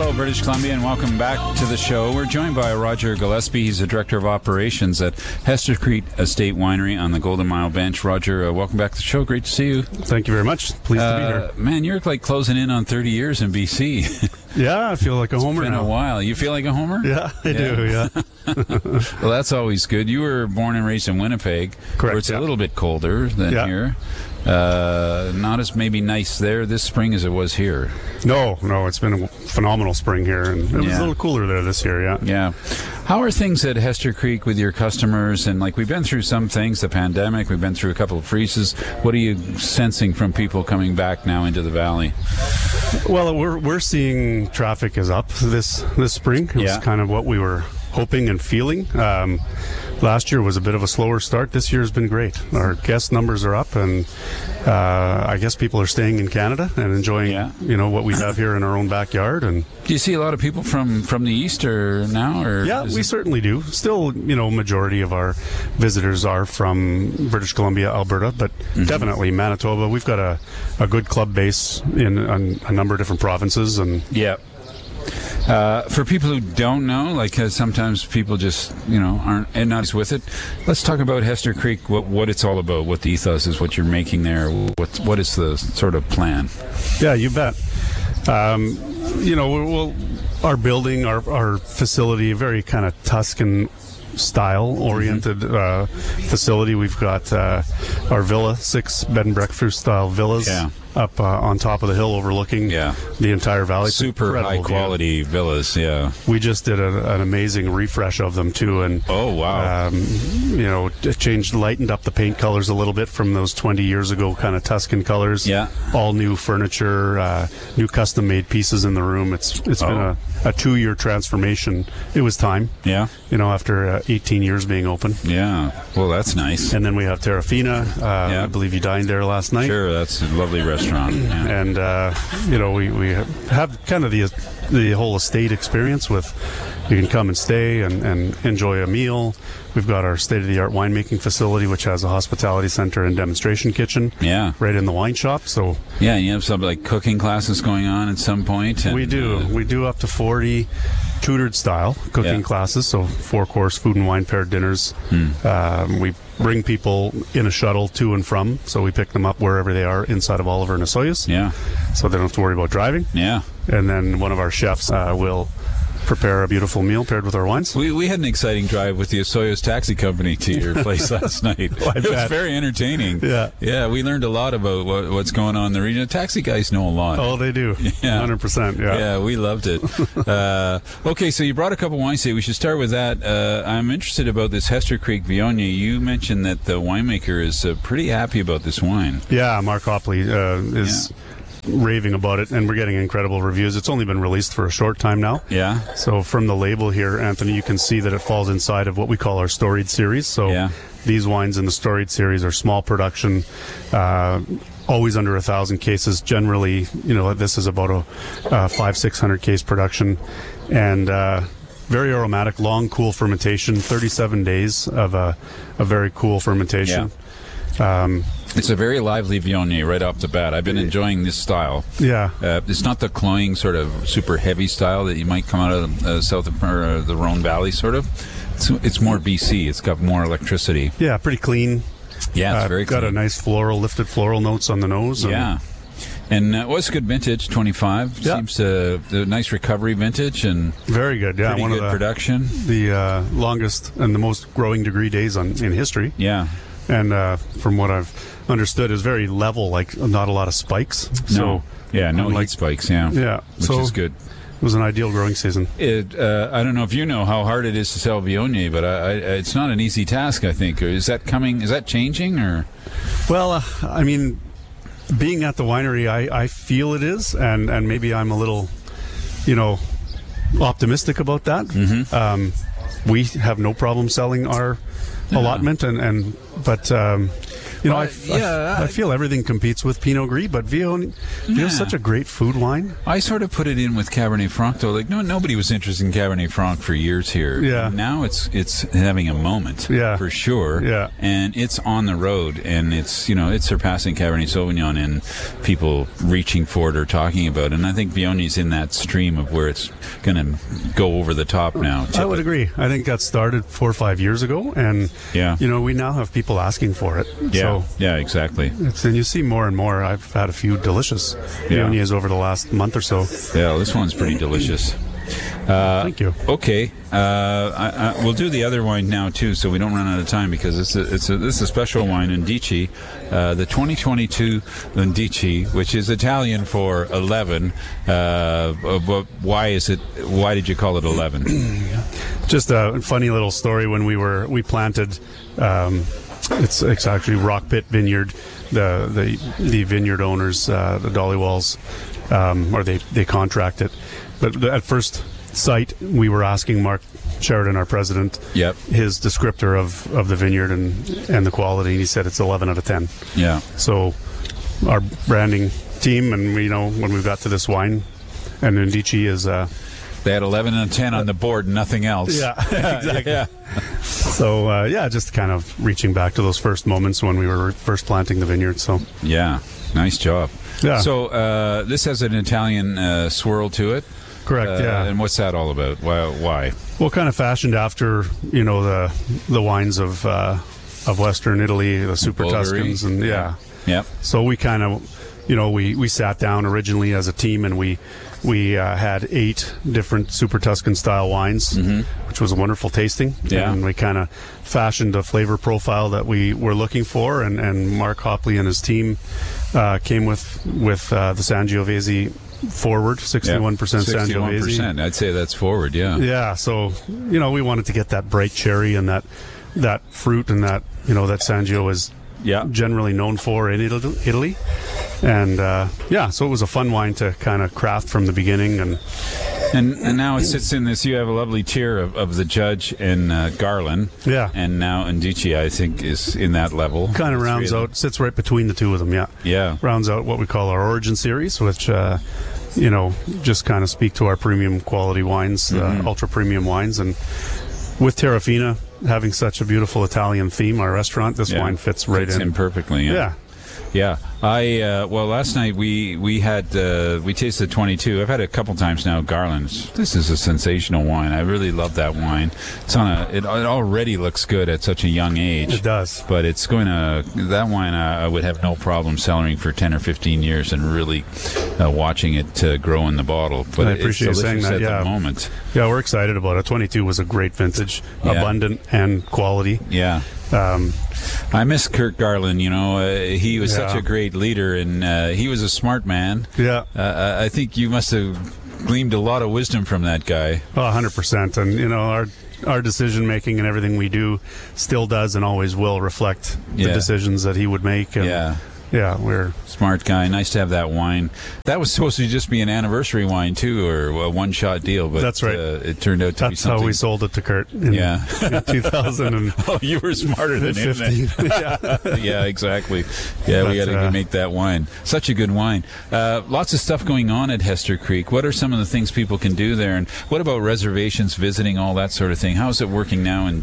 Hello, British Columbia, and welcome back to the show. We're joined by Roger Gillespie. He's the Director of Operations at Hester Creek Estate Winery on the Golden Mile Bench. Roger, welcome back to the show. Great to see you. Thank you very much. Pleased to be here. Man, you're like closing in on 30 years in BC. Yeah, I feel like a homer now. It's been a while. You feel like a homer? Yeah, I do, yeah. Well, that's always good. You were born and raised in Winnipeg. Correct, where it's a little bit colder than here. Not as maybe nice there this spring as it was here. No, it's been a phenomenal spring here, and it was a little cooler there this year, yeah. Yeah. How are things at Hester Creek with your customers? And like, we've been through some things, the pandemic, we've been through a couple of freezes. What are you sensing from people coming back now into the valley? Well, we're seeing traffic is up this spring. It was kind of what we were hoping and feeling. Last year was a bit of a slower start. This year has been great. Our guest numbers are up, and I guess people are staying in Canada and enjoying what we have here in our own backyard. And do you see a lot of people from the east now? Or yeah, we certainly do. Still, majority of our visitors are from British Columbia, Alberta, but definitely Manitoba. We've got a good club base in a number of different provinces. And for people who don't know, like sometimes people just aren't not with it. Let's talk about Hester Creek. What it's all about. What the ethos is. What you're making there. What is the sort of plan? Yeah, you bet. Our building, our facility, very kind of Tuscan style oriented facility. We've got our villa, 6 bed and breakfast style villas up on top of the hill overlooking the entire valley. Super high quality villas. We just did an amazing refresh of them too, and changed, lightened up the paint colors a little bit from those 20 years ago kind of Tuscan colors. All new furniture, new custom made pieces in the room. It's been a 2-year transformation. It was time. After 18 years being open. Well, that's nice. And then we have Terrafina. I believe you dined there last night. Sure, that's a lovely restaurant. And we have kind of the whole estate experience with, you can come and stay and enjoy a meal. We've got our state-of-the-art winemaking facility, which has a hospitality center and demonstration kitchen right in the wine shop. So you have some like cooking classes going on at some point. And, we do up to 40 tutored style cooking classes, so 4-course food and wine paired dinners. We bring people in a shuttle to and from, so we pick them up wherever they are inside of Oliver and Osoyoos. So they don't have to worry about driving. And then one of our chefs will prepare a beautiful meal paired with our wines. We had an exciting drive with the Osoyoos Taxi Company to your place last night. It was very entertaining. We learned a lot about what's going on in the region. The taxi guys know a lot. Oh, they do. 100%. Yeah, we loved it. Okay, so you brought a couple wines today. We should start with that. I'm interested about this Hester Creek Viognier. You mentioned that the winemaker is pretty happy about this wine. Yeah, Mark Hopley is raving about it, and we're getting incredible reviews. It's only been released for a short time now. So from the label here, Anthony, you can see that it falls inside of what we call our storied series. So these wines in the storied series are small production, always under 1,000 cases. Generally, this is about a 500-600 case production, and very aromatic, long, cool fermentation, 37 days of a very cool fermentation. It's a very lively Viognier right off the bat. I've been enjoying this style. It's not the cloying sort of super heavy style that you might come out of south of the Rhone Valley sort of. It's more BC. It's got more electricity. Pretty clean. It's very got clean. A nice lifted floral notes on the nose. And it's a good vintage, 25. Seems a nice recovery vintage and very good. Pretty one good of production. The longest and the most growing degree days in history. And from what I've understood, is very level, like not a lot of spikes. No heat spikes. Which is good. It was an ideal growing season. I don't know if you know how hard it is to sell Viognier, but it's not an easy task, I think. Is that changing? Or? Well, being at the winery, I feel it is, and maybe I'm a little, optimistic about that. We have no problem selling our allotment, but You know, I feel everything competes with Pinot Gris, but Viognier is such a great food wine. I sort of put it in with Cabernet Franc, though. Like, nobody was interested in Cabernet Franc for years here. Yeah. And now it's having a moment, for sure. Yeah. And it's on the road, and it's, you know, it's surpassing Cabernet Sauvignon in people reaching for it or talking about it. And I think Viognier in that stream of where it's going to go over the top now. I would agree. I think that started 4 or 5 years ago, and you know, we now have people asking for it. Yeah, exactly. And you see more and more. I've had a few delicious Viogniers over the last month or so. Yeah, this one's pretty delicious. Thank you. Okay, we'll do the other wine now too, so we don't run out of time, because this is a special wine, Undici, the 2022 Undici, which is Italian for 11. But why did you call it 11? Just a funny little story. When we planted, it's actually Rock Pit Vineyard. The vineyard owners, the Dollywalls, or they contract it. But at first sight, we were asking Mark Sheridan, our president, his descriptor of the vineyard and the quality, and he said it's 11 out of 10. Yeah. So our branding team, and we know when we got to this wine, and Undici is... they had 11 and 10 on the board, nothing else. Yeah, exactly. So, just kind of reaching back to those first moments when we were first planting the vineyard. So yeah, nice job. Yeah. So this has an Italian swirl to it. Correct, yeah. And what's that all about? Why? Well, kind of fashioned after, you know, the wines of Western Italy, the Super Tuscans, and yeah. So we kind of, you know, we sat down originally as a team, and we had 8 different Super Tuscan style wines, which was a wonderful tasting. Yeah. And we kind of fashioned a flavor profile that we were looking for, and Mark Hopley and his team came with the Sangiovese forward, 61% Sangiovese. 61%. I'd say that's forward, yeah. Yeah, so, you know, we wanted to get that bright cherry and that fruit, and that, you know, that Sangio is generally known for in Italy. And so it was a fun wine to kind of craft from the beginning. And now it sits in this. You have a lovely tier of the Judge and Garland. Yeah. And now Undici, I think, is in that level. Kind of rounds out, sits right between the two of them, Yeah. Rounds out what we call our Origin series, which, you know, just kind of speak to our premium quality wines, ultra premium wines. And with Terrafina having such a beautiful Italian theme, our restaurant, this wine fits right in perfectly. Yeah. Last night we tasted 22. I've had it a couple times now. Garland's. This is a sensational wine. I really love that wine. It already looks good at such a young age. It does. But that wine I would have no problem cellaring for 10 or 15 years and really watching it grow in the bottle. But I appreciate you saying that. At the moment. Yeah, we're excited about it. 22 was a great vintage, abundant and quality. Yeah. I miss Kirk Garland. You know, he was such a great leader, and he was a smart man. Yeah. I think you must have gleaned a lot of wisdom from that guy. 100%. And, you know, our decision making and everything we do still does and always will reflect the decisions that he would make. And we're smart guy. Nice to have that wine. That was supposed to just be an anniversary wine too, or a one-shot deal. But that's right. It turned out to be something. That's how we sold it to Kurt. In 2000. Oh, you were smarter than him. Yeah, exactly. Yeah, we got to make that wine. Such a good wine. Lots of stuff going on at Hester Creek. What are some of the things people can do there? And what about reservations, visiting, all that sort of thing? How is it working now in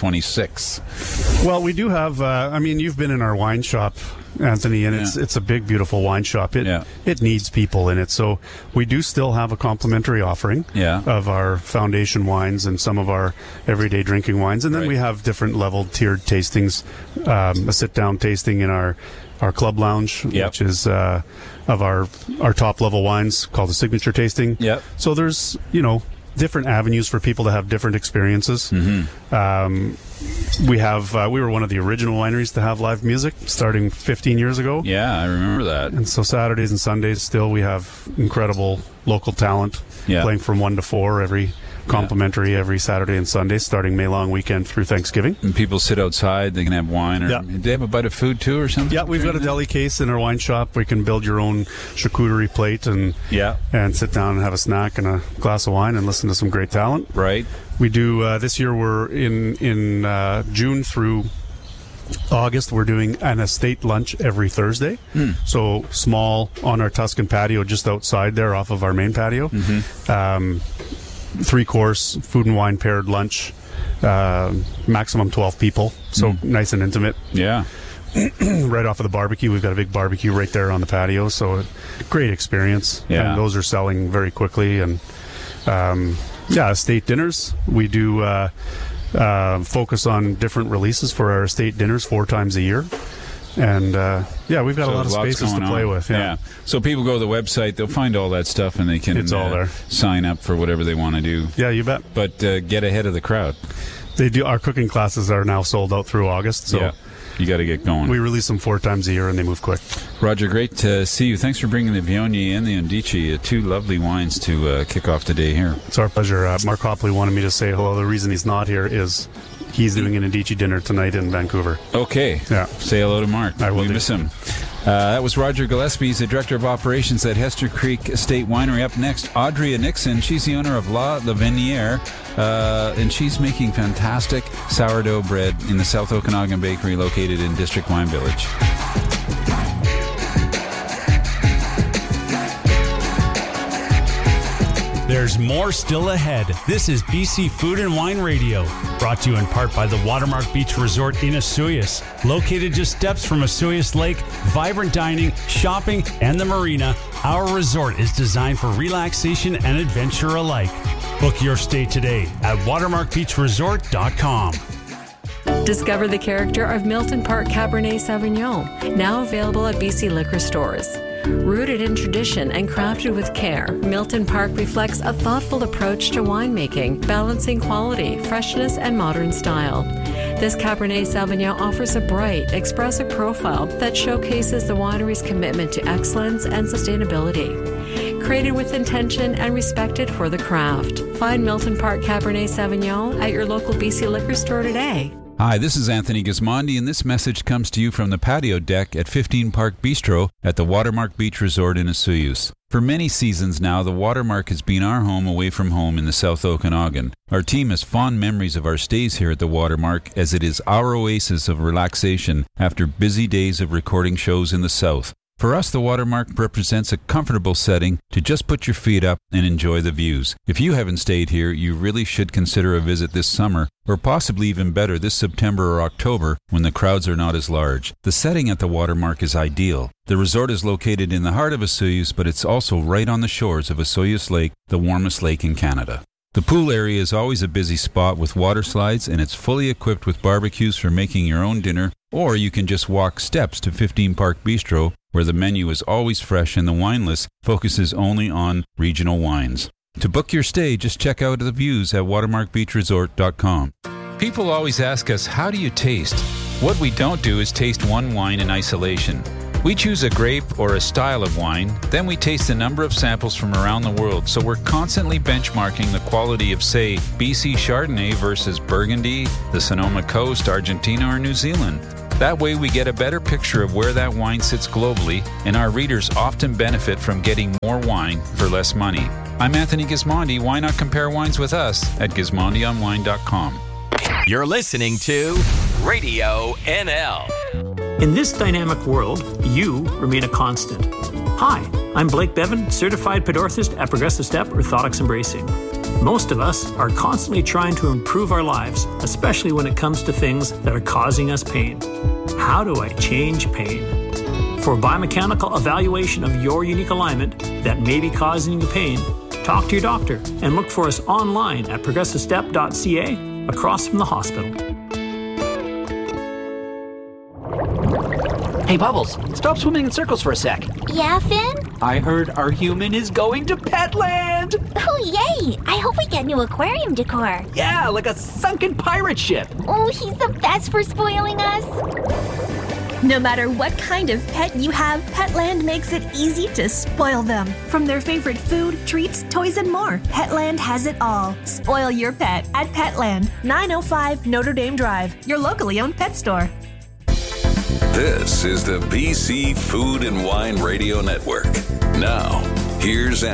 2026? Well, we do have. You've been in our wine shop, Anthony, and it's a big, beautiful wine shop. It needs people in it, so we do still have a complimentary offering of our foundation wines and some of our everyday drinking wines, and then we have different leveled tiered tastings, a sit-down tasting in our club lounge, which is of our top level wines called the signature tasting. So there's, you know, different avenues for people to have different experiences. We were one of the original wineries to have live music starting 15 years ago. Yeah, I remember that. And so Saturdays and Sundays still we have incredible local talent playing from 1 to 4 every complimentary every Saturday and Sunday, starting May long weekend through Thanksgiving. And people sit outside, they can have wine, or do they have a bite of food too or something? Yeah, we've got a deli case in our wine shop. We can build your own charcuterie plate and sit down and have a snack and a glass of wine and listen to some great talent. Right. We do, this year we're in June through August, we're doing an estate lunch every Thursday. So small on our Tuscan patio just outside there off of our main patio. 3-course food and wine paired lunch, maximum 12 people. So nice and intimate. Yeah. Right off of the barbecue. We've got a big barbecue right there on the patio. So great experience. Yeah. And those are selling very quickly. And estate dinners. We do focus on different releases for our estate dinners 4 times a year. And we've got a lot of spaces to play with. Yeah. So people go to the website, they'll find all that stuff, and they can it's all there. Sign up for whatever they want to do. Yeah, you bet. But get ahead of the crowd. They do. Our cooking classes are now sold out through August. So you got to get going. We release them 4 times a year, and they move quick. Roger, great to see you. Thanks for bringing the Viognier and the Undici, 2 lovely wines to kick off the day here. It's our pleasure. Mark Hopley wanted me to say hello. The reason he's not here is he's doing an Undici dinner tonight in Vancouver. Okay. Yeah. Say hello to Mark. I will. We miss him. That was Roger Gillespie. He's the Director of Operations at Hester Creek Estate Winery. Up next, Audria Nixon. She's the owner of La Laveniere, and she's making fantastic sourdough bread in the South Okanagan Bakery located in District Wine Village. There's more still ahead. This is BC Food and Wine Radio, brought to you in part by the Watermark Beach Resort in Osoyoos. Located just steps from Osoyoos Lake, vibrant dining, shopping, and the marina, our resort is designed for relaxation and adventure alike. Book your stay today at watermarkbeachresort.com. Discover the character of Milton Park Cabernet Sauvignon, now available at BC liquor stores. Rooted in tradition and crafted with care, Milton Park reflects a thoughtful approach to winemaking, balancing quality, freshness, and modern style. This Cabernet Sauvignon offers a bright, expressive profile that showcases the winery's commitment to excellence and sustainability. Created with intention and respected for the craft. Find Milton Park Cabernet Sauvignon at your local BC liquor store today. Hi, this is Anthony Gismondi, and this message comes to you from the patio deck at 15 Park Bistro at the Watermark Beach Resort in Osoyoos. For many seasons now, the Watermark has been our home away from home in the South Okanagan. Our team has fond memories of our stays here at the Watermark, as it is our oasis of relaxation after busy days of recording shows in the South. For us, the Watermark represents a comfortable setting to just put your feet up and enjoy the views. If you haven't stayed here, you really should consider a visit this summer, or possibly even better this September or October when the crowds are not as large. The setting at the Watermark is ideal. The resort is located in the heart of Osoyoos, but it's also right on the shores of Osoyoos Lake, the warmest lake in Canada. The pool area is always a busy spot with water slides, and it's fully equipped with barbecues for making your own dinner, or you can just walk steps to 15 Park Bistro, where the menu is always fresh and the wine list focuses only on regional wines. To book your stay, just check out the views at watermarkbeachresort.com. People always ask us, how do you taste? What we don't do is taste one wine in isolation. We choose a grape or a style of wine, then we taste a number of samples from around the world, so we're constantly benchmarking the quality of, say, BC Chardonnay versus Burgundy, the Sonoma Coast, Argentina, or New Zealand. That way we get a better picture of where that wine sits globally, and our readers often benefit from getting more wine for less money. I'm Anthony Gismondi. Why not compare wines with us at gismondionwine.com. You're listening to Radio NL. In this dynamic world, you remain a constant. Hi, I'm Blake Bevan, certified podorthist at Progressive Step Orthotics Embracing. Most of us are constantly trying to improve our lives, especially when it comes to things that are causing us pain. How do I change pain? For biomechanical evaluation of your unique alignment that may be causing you pain, talk to your doctor and look for us online at progressivestep.ca across from the hospital. Hey, Bubbles, stop swimming in circles for a sec. Yeah, Finn? I heard our human is going to Petland! Oh, yay! I hope we get new aquarium decor. Yeah, like a sunken pirate ship. Oh, he's the best for spoiling us. No matter what kind of pet you have, Petland makes it easy to spoil them. From their favorite food, treats, toys, and more, Petland has it all. Spoil your pet at Petland, 905 Notre Dame Drive, your locally owned pet store. This is the BC Food and Wine Radio Network. Now, here's